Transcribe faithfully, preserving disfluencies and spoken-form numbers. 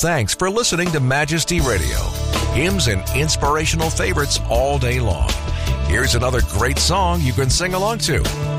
thanks for listening to Majesty Radio. Hymns and inspirational favorites all day long. Here's another great song you can sing along to.